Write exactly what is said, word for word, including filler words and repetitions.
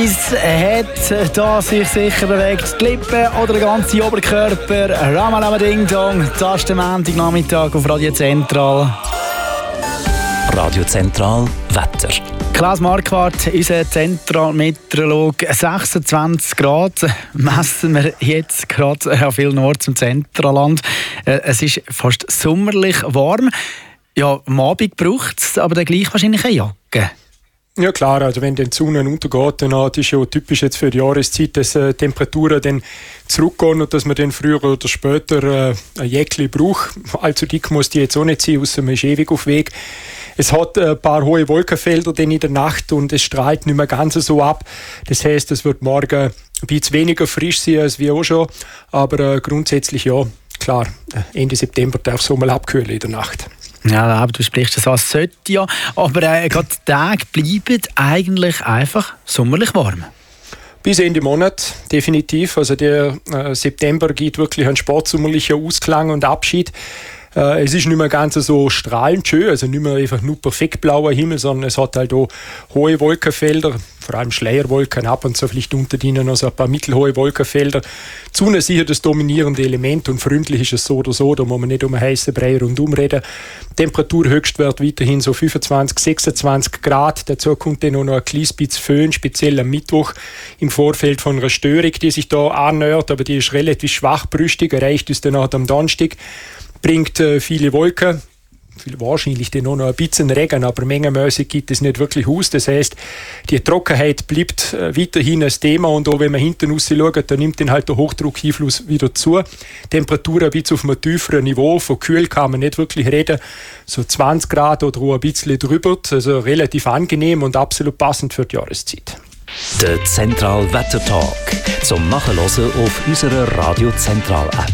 Hat da sich sicher bewegt, die Lippen oder der ganze Oberkörper. Ramalama Ding Dong, das ist der Montagnachmittag auf Radio Zentral. Radio Zentral Wetter. Klaus Marquardt, unser Zentralmeteorologe. sechsundzwanzig Grad messen wir jetzt gerade an vielen Orten im Zentralland. Es ist fast sommerlich warm. Ja, am Abend braucht es aber dann gleich wahrscheinlich eine Jacke. Ja klar, also wenn die Sonne untergeht, dann das ist ja typisch jetzt für die Jahreszeit, dass äh, Temperaturen dann zurückgehen und dass man dann früher oder später äh, ein Jäckchen braucht. Allzu dick muss die jetzt auch nicht sein, außer man ist ewig auf Weg. Es hat ein paar hohe Wolkenfelder dann in der Nacht und es strahlt nicht mehr ganz so ab. Das heisst, es wird morgen ein bisschen weniger frisch sein als wir auch schon, aber äh, grundsätzlich ja, klar, Ende September darf es auch mal abkühlen in der Nacht. Ja, aber du sprichst das an, es sollte ja. Aber äh, gerade die Tage bleiben eigentlich einfach sommerlich warm. Bis Ende Monat, definitiv. Also der äh, September gibt wirklich einen sportsommerlichen Ausklang und Abschied. Äh, es ist nicht mehr ganz so strahlend schön, also nicht mehr einfach nur perfekt blauer Himmel, sondern es hat halt auch hohe Wolkenfelder, vor allem Schleierwolken, ab und zu vielleicht unter denen noch so ein paar mittelhohe Wolkenfelder. Die Sonne ist sicher das dominierende Element und freundlich ist es so oder so, da muss man nicht um einen heißen Brei rundum reden. Temperaturhöchstwert weiterhin so fünfundzwanzig, sechsundzwanzig Grad, dazu kommt dann auch noch ein kleines bisschen Föhn, speziell am Mittwoch im Vorfeld von einer Störung, die sich da annähert, aber die ist relativ schwachbrüstig, erreicht uns dann auch am Donnerstag. Bringt äh, viele Wolken, wahrscheinlich dann auch noch ein bisschen Regen, aber mengenmäßig gibt es nicht wirklich aus. Das heisst, die Trockenheit bleibt äh, weiterhin ein Thema und auch wenn man hinten raus schaut, dann nimmt dann halt der Hochdruckeinfluss wieder zu. Temperatur ein bisschen auf einem tieferen Niveau, von kühl kann man nicht wirklich reden, so zwanzig Grad oder auch ein bisschen drüber, also relativ angenehm und absolut passend für die Jahreszeit. Der Zentral Wetter Talk zum Nachhören auf unserer Radio Zentral App.